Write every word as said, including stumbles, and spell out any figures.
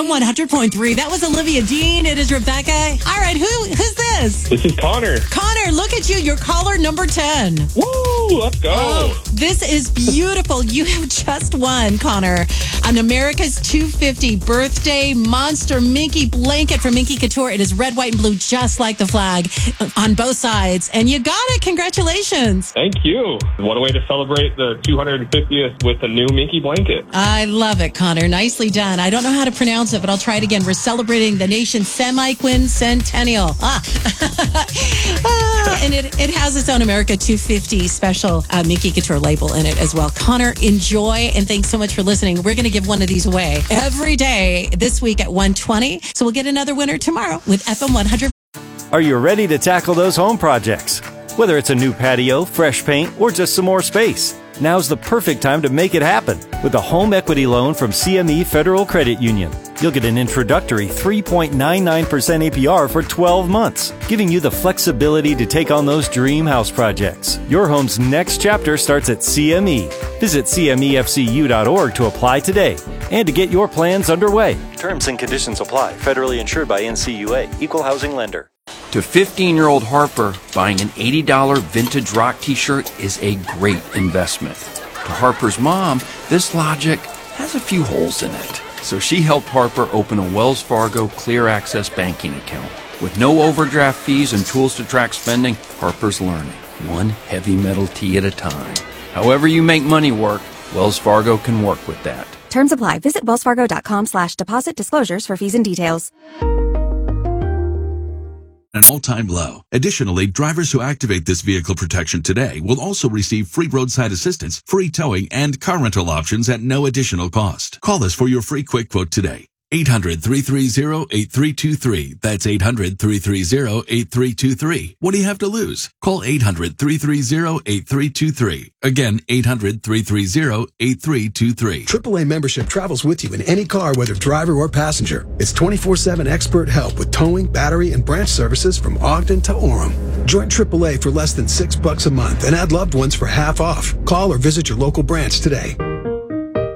M one hundred point three. That was Olivia Dean. It is Rebecca. All right, who who's this? This is Connor. Connor, look at you. You're caller number ten. Woo, let's go. Oh, this is beautiful. You have just won, Connor, an America's two hundred fifty birthday monster Minky blanket from Minky Couture. It is red, white, and blue, just like the flag on both sides. And you got it. Congratulations. Thank you. What a way to celebrate the two hundred fiftieth with a new Minky blanket. I love it, Connor. Nicely done. I don't know how to pronounce it, but I'll try it again. We're celebrating the nation's semi-quincentennial. Ah. ah, and it, it has its own America two hundred fifty special uh, Minky Couture label in it as well. Connor, enjoy, and thanks so much for listening. We're going to give one of these away every day this week at one twenty. So we'll get another winner tomorrow with F M one hundred. Are you ready to tackle those home projects? Whether it's a new patio, fresh paint, or just some more space, now's the perfect time to make it happen with a home equity loan from C M E Federal Credit Union. You'll get an introductory three point nine nine percent A P R for twelve months, giving you the flexibility to take on those dream house projects. Your home's next chapter starts at C M E. Visit C M E F C U dot org to apply today and to get your plans underway. Terms and conditions apply. Federally insured by N C U A. Equal housing lender. To fifteen-year-old Harper, buying an eighty dollars vintage rock t-shirt is a great investment. To Harper's mom, this logic has a few holes in it. So she helped Harper open a Wells Fargo Clear Access banking account. With no overdraft fees and tools to track spending, Harper's learning, one heavy metal tee at a time. However you make money work, Wells Fargo can work with that. Terms apply. Visit wellsfargo.com slash deposit disclosures for fees and details. An all-time low. Additionally, drivers who activate this vehicle protection today will also receive free roadside assistance, free towing, and car rental options at no additional cost. Call us for your free quick quote today. eight hundred, three three zero, eight three two three. That's eight hundred, three three zero, eight three two three. What do you have to lose? Call eight hundred, three three zero, eight three two three. Again, eight hundred, three three zero, eight three two three. triple A membership travels with you in any car, whether driver or passenger. It's twenty-four seven expert help with towing, battery, and branch services from Ogden to Orem. Join triple A for less than six bucks a month and add loved ones for half off. Call or visit your local branch today.